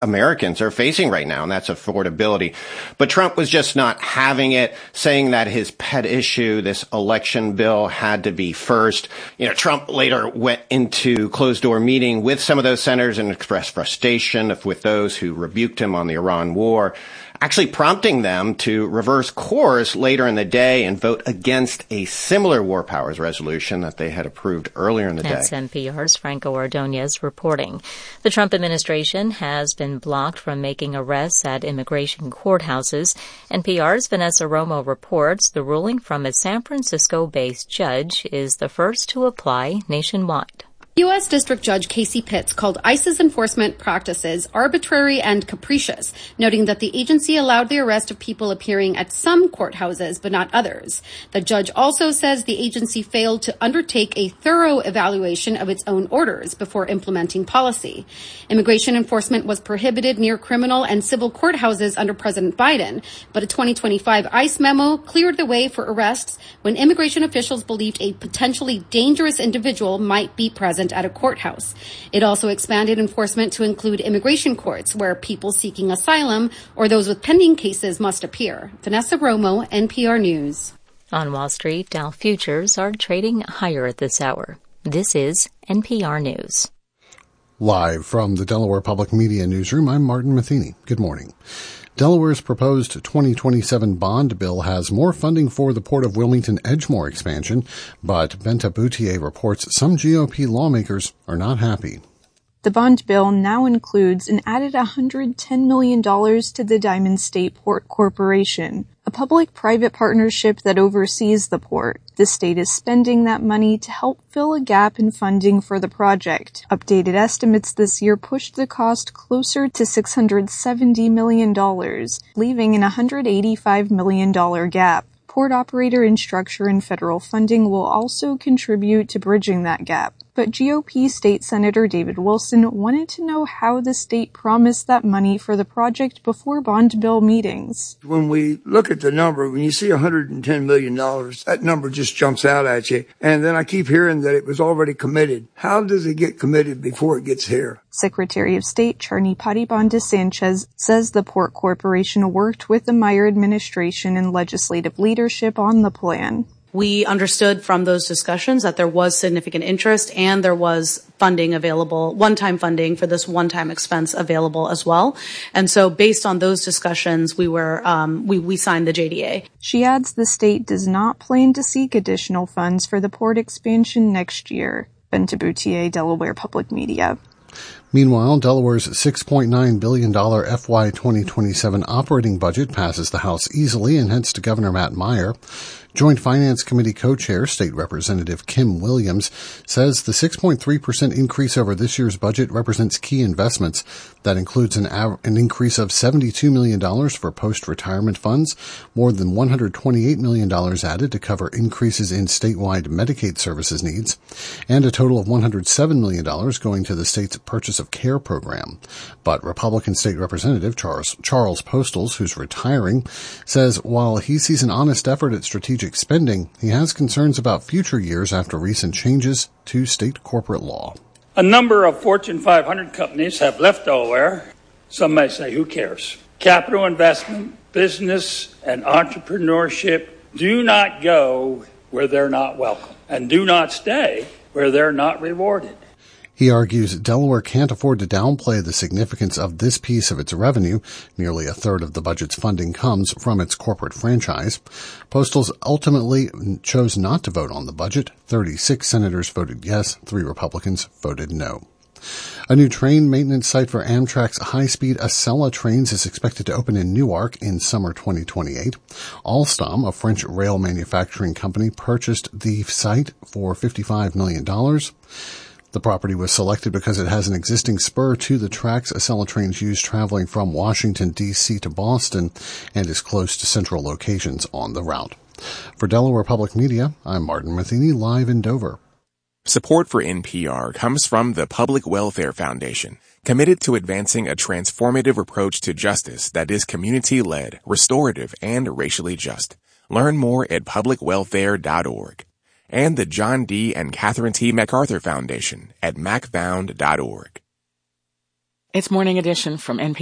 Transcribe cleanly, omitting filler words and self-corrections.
Americans are facing right now, and that's affordability. But Trump was just not having it, saying that his pet issue, this election bill, had to be first. Trump later went into closed-door meeting with some of those senators and expressed frustration with those who rebuked him on the Iran war, actually prompting them to reverse course later in the day and vote against a similar war powers resolution that they had approved earlier in the day. That's NPR's Franco Ordonez reporting. The Trump administration has been blocked from making arrests at immigration courthouses. NPR's Vanessa Romo reports the ruling from a San Francisco-based judge is the first to apply nationwide. U.S. District Judge Casey Pitts called ICE's enforcement practices arbitrary and capricious, noting that the agency allowed the arrest of people appearing at some courthouses but not others. The judge also says the agency failed to undertake a thorough evaluation of its own orders before implementing policy. Immigration enforcement was prohibited near criminal and civil courthouses under President Biden, but a 2025 ICE memo cleared the way for arrests when immigration officials believed a potentially dangerous individual might be present at a courthouse. It also expanded enforcement to include immigration courts where people seeking asylum or those with pending cases must appear. Vanessa Romo, NPR News. On Wall Street, Dow futures are trading higher at this hour. This is NPR News. Live from the Delaware Public Media Newsroom, I'm Martin Matheny. Good morning. Delaware's proposed 2027 bond bill has more funding for the Port of Wilmington-Edgemoor expansion, but Benta Boutier reports some GOP lawmakers are not happy. The bond bill now includes an added $110 million to the Diamond State Port Corporation, a public-private partnership that oversees the port. The state is spending that money to help fill a gap in funding for the project. Updated estimates this year pushed the cost closer to $670 million, leaving an $185 million gap. Port operator and structure and federal funding will also contribute to bridging that gap. But GOP State Senator David Wilson wanted to know how the state promised that money for the project before bond bill meetings. When we look at the number, when you see $110 million, that number just jumps out at you. And then I keep hearing that it was already committed. How does it get committed before it gets here? Secretary of State Charny Patibanda Sanchez says the Port Corporation worked with the Meyer administration and legislative leadership on the plan. We understood from those discussions that there was significant interest and there was funding available, one-time funding for this one-time expense available as well. And so based on those discussions, we signed the JDA. She adds the state does not plan to seek additional funds for the port expansion next year. Benta Boutier, Delaware Public Media. Meanwhile, Delaware's $6.9 billion FY 2027 operating budget passes the House easily and heads to Governor Matt Meyer. Joint Finance Committee co-chair, State Representative Kim Williams, says the 6.3% increase over this year's budget represents key investments. That includes an increase of $72 million for post-retirement funds, more than $128 million added to cover increases in statewide Medicaid services needs, and a total of $107 million going to the state's Purchase of Care program. But Republican State Representative Charles Postles, who's retiring, says while he sees an honest effort at strategic spending, he has concerns about future years after recent changes to state corporate law. A number of Fortune 500 companies have left Delaware. Some may say, who cares? Capital investment, business, and entrepreneurship do not go where they're not welcome and do not stay where they're not rewarded. He argues Delaware can't afford to downplay the significance of this piece of its revenue. Nearly a third of the budget's funding comes from its corporate franchise. Postles ultimately chose not to vote on the budget. 36 senators voted yes, 3 Republicans voted no. A new train maintenance site for Amtrak's high-speed Acela trains is expected to open in Newark in summer 2028. Alstom, a French rail manufacturing company, purchased the site for $55 million. The property was selected because it has an existing spur to the tracks Acela trains use traveling from Washington, D.C. to Boston and is close to central locations on the route. For Delaware Public Media, I'm Martin Matheny, live in Dover. Support for NPR comes from the Public Welfare Foundation, committed to advancing a transformative approach to justice that is community-led, restorative, and racially just. Learn more at publicwelfare.org. And the John D. and Catherine T. MacArthur Foundation at macfound.org. It's Morning Edition from NPR.